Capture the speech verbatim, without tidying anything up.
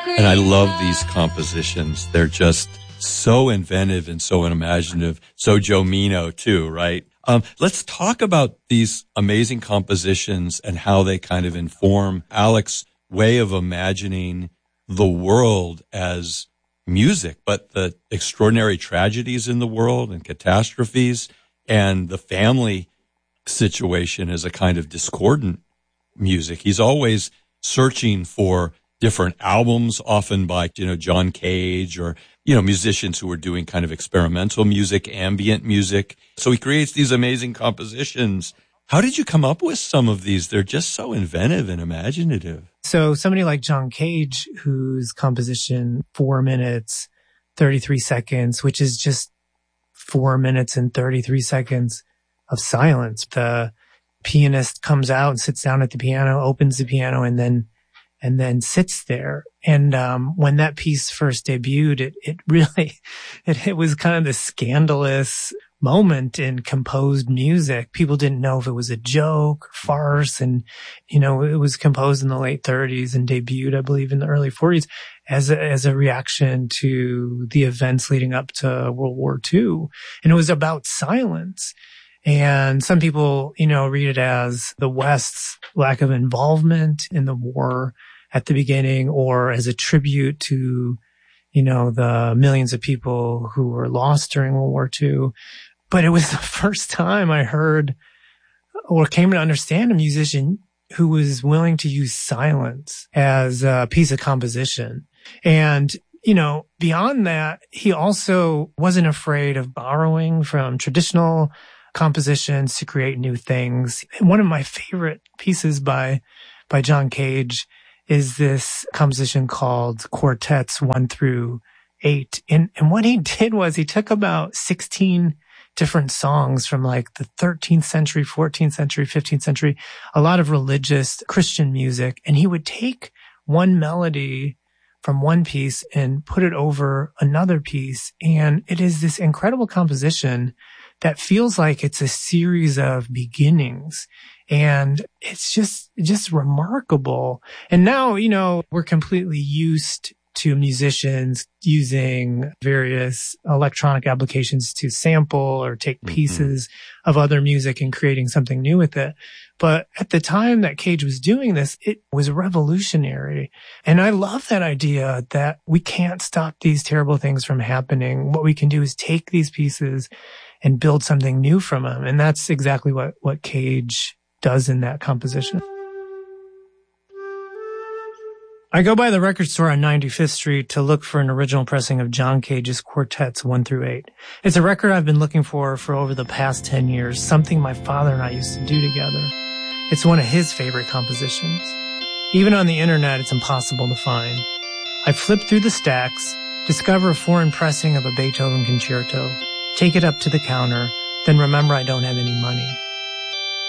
And I love these compositions. They're just so inventive and so imaginative. So Joe Meno too, right? Um, let's talk about these amazing compositions and how they kind of inform Alec's way of imagining the world as music, but the extraordinary tragedies in the world and catastrophes and the family situation as a kind of discordant music. He's always searching for different albums, often by, you know, John Cage or, you know, musicians who are doing kind of experimental music, ambient music. So he creates these amazing compositions. How did you come up with some of these? They're just so inventive and imaginative. So somebody like John Cage, whose composition, four minutes, thirty-three seconds, which is just four minutes and thirty-three seconds of silence. The pianist comes out and sits down at the piano, opens the piano, and then and then sits there. And um when that piece first debuted, it it really it, it was kind of this scandalous moment in composed music. People didn't know if it was a joke or farce. And, you know, it was composed in the late thirties and debuted, I believe, in the early forties as a, as a reaction to the events leading up to World War Two. And it was about silence. And some people, you know, read it as the West's lack of involvement in the war at the beginning, or as a tribute to, you know, the millions of people who were lost during World War Two. But it was the first time I heard or came to understand a musician who was willing to use silence as a piece of composition. And, you know, beyond that, he also wasn't afraid of borrowing from traditional compositions to create new things. And one of my favorite pieces by, by John Cage is this composition called Quartets one through eight. And, and what he did was he took about sixteen different songs from like the thirteenth century, fourteenth century, fifteenth century, a lot of religious Christian music. And he would take one melody from one piece and put it over another piece. And it is this incredible composition that feels like it's a series of beginnings. And it's just, just remarkable. And now, you know, we're completely used to musicians using various electronic applications to sample or take pieces mm-hmm. of other music and creating something new with it. But at the time that Cage was doing this, it was revolutionary. And I love that idea that we can't stop these terrible things from happening. What we can do is take these pieces and build something new from them. And that's exactly what, what Cage does in that composition. I go by the record store on ninety-fifth Street to look for an original pressing of John Cage's Quartets one through eight. It's a record I've been looking for for over the past ten years, something my father and I used to do together. It's one of his favorite compositions. Even on the internet, it's impossible to find. I flip through the stacks, discover a foreign pressing of a Beethoven concerto, take it up to the counter, then remember I don't have any money.